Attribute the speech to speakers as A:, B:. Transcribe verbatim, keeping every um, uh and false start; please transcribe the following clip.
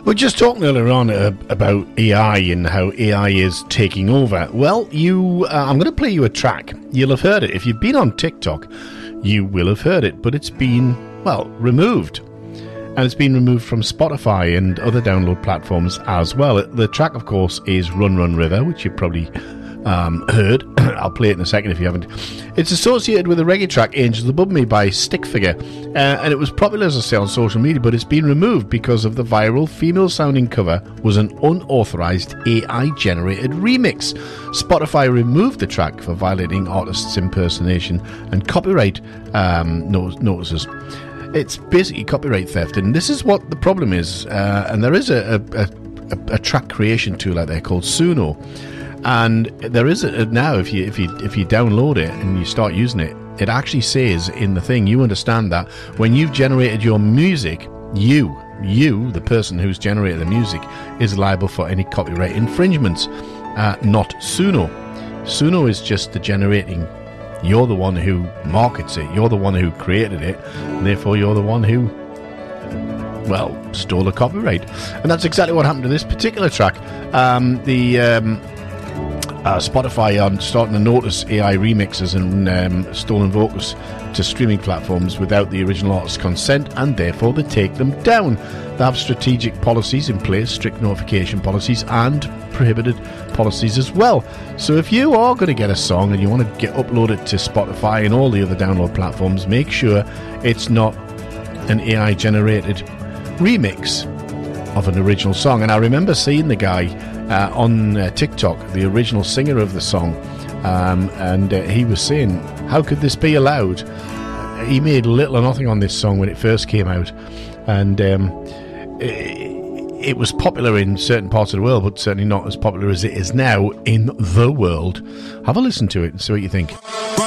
A: We're just talking earlier on uh, about A I and how A I is taking over. Well, you, uh, I'm going to play you a track. You'll have heard it. If you've been on TikTok, you will have heard it, but it's been, well, removed. And it's been removed from Spotify and other download platforms as well. The track, of course, is Run Run River, which you probably um, heard. I'll play it in a second if you haven't. It's associated with the reggae track Angels Above Me by Stick Figure. Uh, and it was popular, as I say, on social media, but it's been removed because of the viral female-sounding cover was an unauthorized A I-generated remix. Spotify removed the track for violating artists' impersonation and copyright um, notices. It's basically copyright theft, and this is what the problem is. Uh, and there is a, a, a, a track creation tool out there called Suno, and there is a, now if you if you if you download it and you start using it, it actually says in the thing, you understand that when you've generated your music, you you the person who's generated the music is liable for any copyright infringements, uh, not Suno. Suno is just the generating. You're the one who markets it. You're the one who created it. And therefore, you're the one who, well, stole the copyright. And that's exactly what happened to this particular track. Um, the um, uh, Spotify are starting to notice A I remixes and um, stolen vocals to streaming platforms without the original artist's consent, and therefore they take them down. They have strategic policies in place, strict notification policies, and prohibited policies as well. So if you are going to get a song and you want to get uploaded to Spotify and all the other download platforms, make sure it's not an A I generated remix of an original song. And I remember seeing the guy uh, on uh, TikTok, the original singer of the song, um, and uh, he was saying, how could this be allowed? He made little or nothing on this song when it first came out, and um, it, it was popular in certain parts of the world, but certainly not as popular as it is now in the world. Have a listen to it and see what you think.